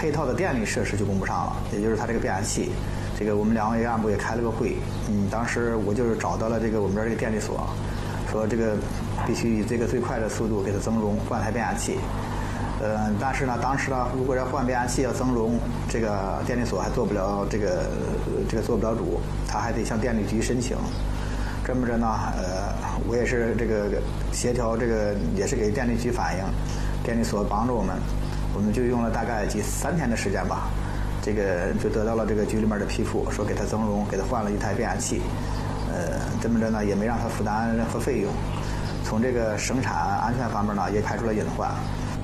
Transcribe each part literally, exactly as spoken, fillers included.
配套的电力设施就供不上了，也就是它这个变压器。这个我们两位干部也开了个会，嗯，当时我就是找到了这个我们这儿这个电力所，说这个必须以这个最快的速度给它增容换台变压器。呃，但是呢，当时呢，如果要换变压器要增容，这个电力所还做不了这个这个做不了主，他还得向电力局申请。这么着呢，呃，我也是这个协调这个也是给电力局反映，电力所帮着我们，我们就用了大概几三天的时间吧。这个就得到了这个局里面的批复，说给他增容，给他换了一台变压器，呃，这么着呢也没让他负担任何费用，从这个生产安全方面呢也排除了隐患。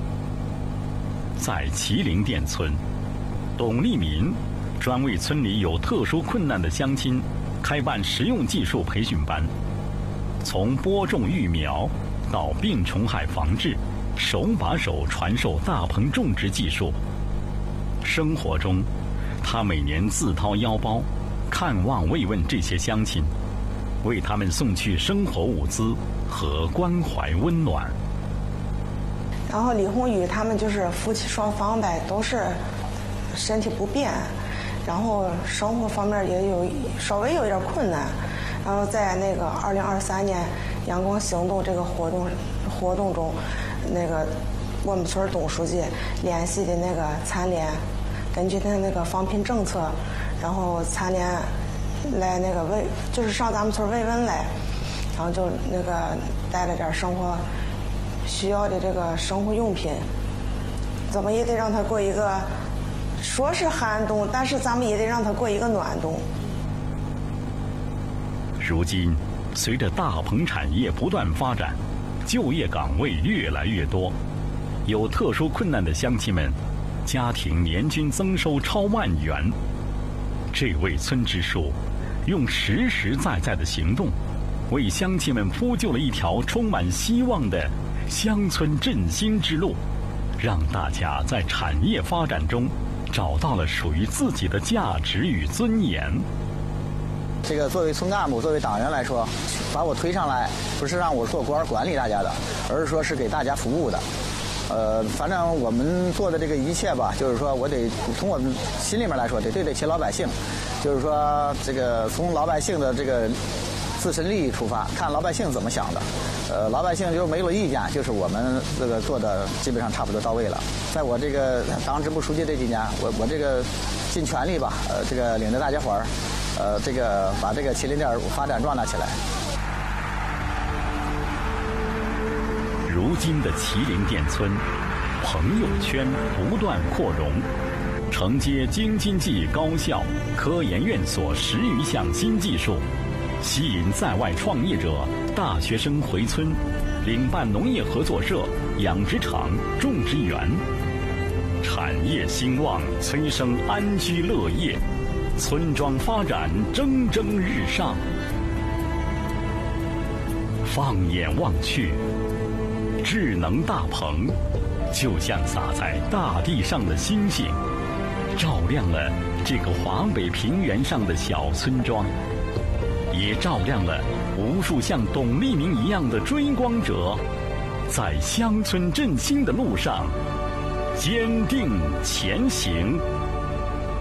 在麒麟店村，董立民专为村里有特殊困难的乡亲开办实用技术培训班，从播种育苗到病虫害防治，手把手传授大棚种植技术。生活中，他每年自掏腰包，看望慰问这些乡亲，为他们送去生活物资和关怀温暖。 然后李红宇他们就是夫妻双方呗，都是身体不便，然后生活方面也有稍微有一点困难。然后在那个二零二三年阳光行动这个活动活动中，那个我们村董书记联系的那个残联，根据他那个防贫政策，然后残联来那个慰，就是上咱们村慰问来，然后就那个带了点生活需要的这个生活用品，怎么也得让他过一个说是寒冬，但是咱们也得让他过一个暖冬。 如今，随着大棚产业不断发展，就业岗位越来越多，有特殊困难的乡亲们，家庭年均增收超万元。这位村支书用实实在在的行动，为乡亲们铺就了一条充满希望的乡村振兴之路，让大家在产业发展中找到了属于自己的价值与尊严。 这个作为村干部，作为党员来说，把我推上来，不是让我做官管理大家的，而是说是给大家服务的。呃，反正我们做的这个一切吧，就是说我得从我们心里面来说，得对得起老百姓，就是说这个从老百姓的这个自身利益出发，看老百姓怎么想的。呃，老百姓就没有意见，就是我们这个做的基本上差不多到位了。在我这个当支部书记这几年，我我这个尽全力吧，呃，这个领着大家伙儿，呃，这个把这个麒麟店发展壮大起来。 如今的麒麟店村，朋友圈不断扩容，承接京津冀高校、科研院所十余项新技术，吸引在外创业者、大学生回村，领办农业合作社、养殖场、种植园。产业兴旺，催生安居乐业，村庄发展蒸蒸日上。放眼望去，智能大棚就像洒在大地上的星星，照亮了这个华北平原上的小村庄，也照亮了无数像董立民一样的追光者，在乡村振兴的路上坚定前行。